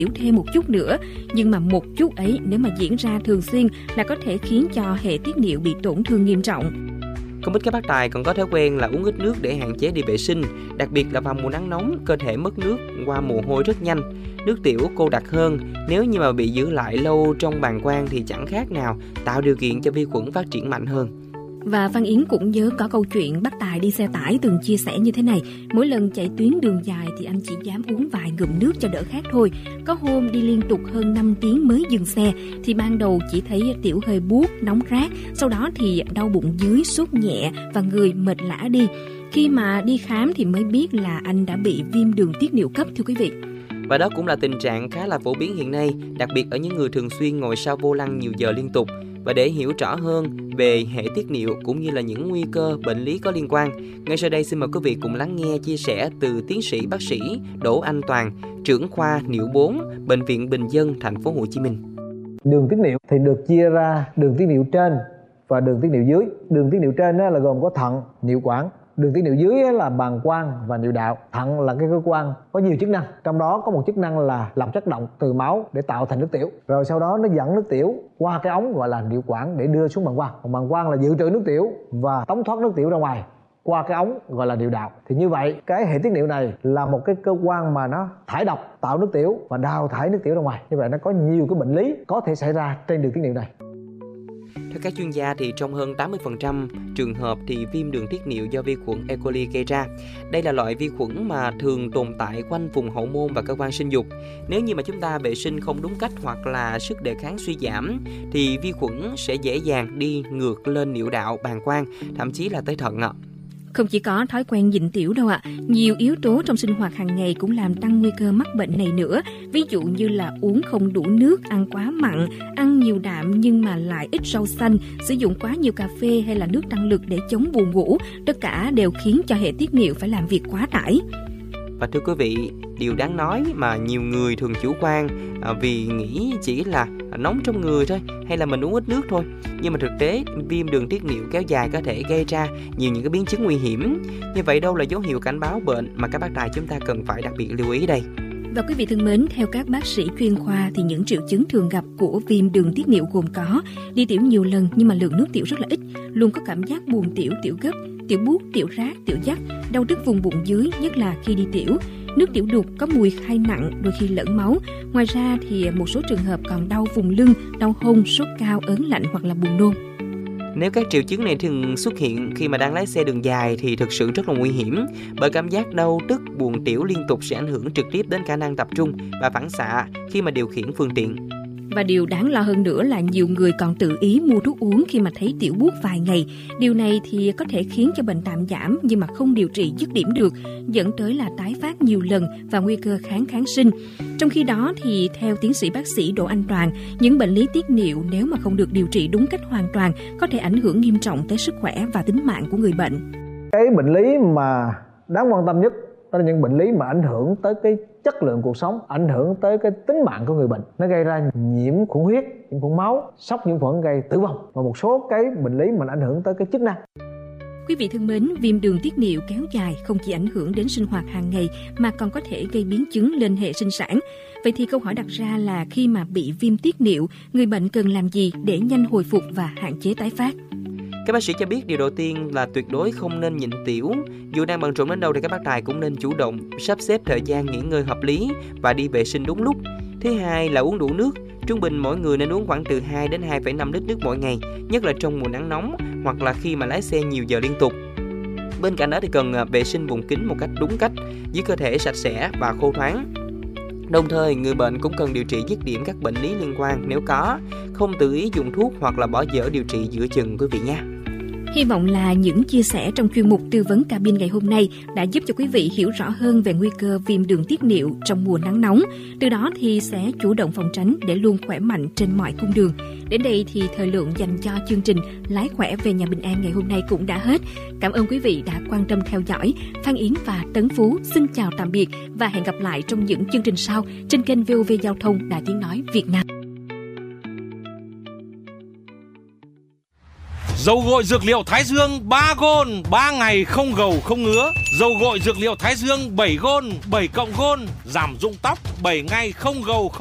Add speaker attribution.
Speaker 1: thêm một chút nữa, nhưng mà một chút ấy nếu mà diễn ra thường xuyên là có thể khiến cho hệ tiết niệu bị tổn thương nghiêm trọng.
Speaker 2: Không ít các bác tài còn có thói quen là uống ít nước để hạn chế đi vệ sinh, đặc biệt là vào mùa nắng nóng, cơ thể mất nước qua mồ hôi rất nhanh. Nước tiểu cô đặc hơn, nếu như mà bị giữ lại lâu trong bàng quang thì chẳng khác nào tạo điều kiện cho vi khuẩn phát triển mạnh hơn.
Speaker 1: Và Văn Yến cũng nhớ có câu chuyện bác Tài đi xe tải từng chia sẻ như thế này. Mỗi lần chạy tuyến đường dài thì anh chỉ dám uống vài ngụm nước cho đỡ khát thôi. Có hôm đi liên tục hơn 5 tiếng mới dừng xe thì ban đầu chỉ thấy tiểu hơi buốt, nóng rát. Sau đó thì đau bụng dưới, sốt nhẹ và người mệt lả đi. Khi mà đi khám thì mới biết là anh đã bị viêm đường tiết niệu cấp, thưa quý vị.
Speaker 2: Và đó cũng là tình trạng khá là phổ biến hiện nay, đặc biệt ở những người thường xuyên ngồi sau vô lăng nhiều giờ liên tục. Và để hiểu rõ hơn về hệ tiết niệu cũng như là những nguy cơ bệnh lý có liên quan, ngay sau đây xin mời quý vị cùng lắng nghe chia sẻ từ tiến sĩ bác sĩ Đỗ Anh Toàn, trưởng khoa niệu 4, Bệnh viện Bình Dân, thành phố Hồ Chí Minh.
Speaker 3: Đường tiết niệu thì được chia ra đường tiết niệu trên và đường tiết niệu dưới. Đường tiết niệu trên là gồm có thận, niệu quản. Đường tiết niệu dưới là bàng quang và niệu đạo. Thận là cái cơ quan có nhiều chức năng, trong đó có một chức năng là làm chất động từ máu để tạo thành nước tiểu. Rồi sau đó nó dẫn nước tiểu qua cái ống gọi là niệu quản để đưa xuống bàng quang. Còn bàng quang là dự trữ nước tiểu và tống thoát nước tiểu ra ngoài qua cái ống gọi là niệu đạo. Thì như vậy cái hệ tiết niệu này là một cái cơ quan mà nó thải độc, tạo nước tiểu và đào thải nước tiểu ra ngoài. Như vậy nó có nhiều cái bệnh lý có thể xảy ra trên đường tiết niệu này.
Speaker 2: Theo các chuyên gia thì trong hơn 80% trường hợp thì viêm đường tiết niệu do vi khuẩn E. coli gây ra. Đây là loại vi khuẩn mà thường tồn tại quanh vùng hậu môn và cơ quan sinh dục. Nếu như mà chúng ta vệ sinh không đúng cách hoặc là sức đề kháng suy giảm thì vi khuẩn sẽ dễ dàng đi ngược lên niệu đạo, bàng quang, thậm chí là tới thận ạ.
Speaker 1: Không chỉ có thói quen nhịn tiểu đâu ạ, nhiều yếu tố trong sinh hoạt hàng ngày cũng làm tăng nguy cơ mắc bệnh này nữa. Ví dụ như là uống không đủ nước, ăn quá mặn, ăn nhiều đạm nhưng mà lại ít rau xanh, sử dụng quá nhiều cà phê hay là nước tăng lực để chống buồn ngủ, tất cả đều khiến cho hệ tiết niệu phải làm việc quá tải.
Speaker 2: Và thưa quý vị, điều đáng nói mà nhiều người thường chủ quan vì nghĩ chỉ là nóng trong người thôi hay là mình uống ít nước thôi. Nhưng mà thực tế viêm đường tiết niệu kéo dài có thể gây ra nhiều những cái biến chứng nguy hiểm. Như vậy đâu là dấu hiệu cảnh báo bệnh mà các bác tài chúng ta cần phải đặc biệt lưu ý đây.
Speaker 1: Và quý vị thân mến, theo các bác sĩ chuyên khoa thì những triệu chứng thường gặp của viêm đường tiết niệu gồm có đi tiểu nhiều lần nhưng mà lượng nước tiểu rất là ít, luôn có cảm giác buồn tiểu, tiểu gấp, tiểu buốt, tiểu rác, tiểu dắt, đau đứt vùng bụng dưới nhất là khi đi tiểu, nước tiểu đục có mùi khai nặng, đôi khi lẫn máu. Ngoài ra thì một số trường hợp còn đau vùng lưng, đau hông, sốt cao, ớn lạnh hoặc là buồn nôn.
Speaker 2: Nếu các triệu chứng này thường xuất hiện khi mà đang lái xe đường dài thì thực sự rất là nguy hiểm, bởi cảm giác đau tức, buồn tiểu liên tục sẽ ảnh hưởng trực tiếp đến khả năng tập trung và phản xạ khi mà điều khiển phương tiện.
Speaker 1: Và điều đáng lo hơn nữa là nhiều người còn tự ý mua thuốc uống khi mà thấy tiểu buốt vài ngày. Điều này thì có thể khiến cho bệnh tạm giảm nhưng mà không điều trị dứt điểm được, dẫn tới là tái phát nhiều lần và nguy cơ kháng sinh. Trong khi đó thì theo tiến sĩ bác sĩ Đỗ Anh Toàn, những bệnh lý tiết niệu nếu mà không được điều trị đúng cách hoàn toàn có thể ảnh hưởng nghiêm trọng tới sức khỏe và tính mạng của người bệnh.
Speaker 3: Cái bệnh lý mà đáng quan tâm nhất đó là những bệnh lý mà ảnh hưởng tới cái chất lượng cuộc sống, ảnh hưởng tới cái tính mạng của người bệnh. Nó gây ra nhiễm khuẩn huyết, nhiễm khuẩn máu, sốc nhiễm khuẩn gây tử vong và một số cái bệnh lý mà ảnh hưởng tới cái chức năng.
Speaker 1: Quý vị thân mến, viêm đường tiết niệu kéo dài không chỉ ảnh hưởng đến sinh hoạt hàng ngày mà còn có thể gây biến chứng lên hệ sinh sản. Vậy thì câu hỏi đặt ra là khi mà bị viêm tiết niệu, người bệnh cần làm gì để nhanh hồi phục và hạn chế tái phát?
Speaker 2: Các bác sĩ cho biết điều đầu tiên là tuyệt đối không nên nhịn tiểu. Dù đang bận rộn đến đâu thì các bác tài cũng nên chủ động sắp xếp thời gian nghỉ ngơi hợp lý và đi vệ sinh đúng lúc. Thứ hai là uống đủ nước. Trung bình mỗi người nên uống khoảng từ 2 đến 2,5 lít nước mỗi ngày, nhất là trong mùa nắng nóng hoặc là khi mà lái xe nhiều giờ liên tục. Bên cạnh đó thì cần vệ sinh vùng kín một cách đúng cách, giữ cơ thể sạch sẽ và khô thoáng. Đồng thời, người bệnh cũng cần điều trị dứt điểm các bệnh lý liên quan nếu có, không tự ý dùng thuốc hoặc là bỏ dở điều trị giữa chừng quý vị nha.
Speaker 1: Hy vọng là những chia sẻ trong chuyên mục tư vấn cabin ngày hôm nay đã giúp cho quý vị hiểu rõ hơn về nguy cơ viêm đường tiết niệu trong mùa nắng nóng. Từ đó thì sẽ chủ động phòng tránh để luôn khỏe mạnh trên mọi cung đường. Đến đây thì thời lượng dành cho chương trình Lái khỏe về nhà bình an ngày hôm nay cũng đã hết. Cảm ơn quý vị đã quan tâm theo dõi. Phan Yến và Tấn Phú xin chào tạm biệt và hẹn gặp lại trong những chương trình sau trên kênh VOV Giao thông Đài Tiếng nói Việt Nam.
Speaker 4: Dầu gội dược liệu Thái Dương 3 gôn, 3 ngày không gầu không ngứa. Dầu gội dược liệu Thái Dương 7 gôn, 7 cộng gôn, giảm rụng tóc 7 ngày không gầu không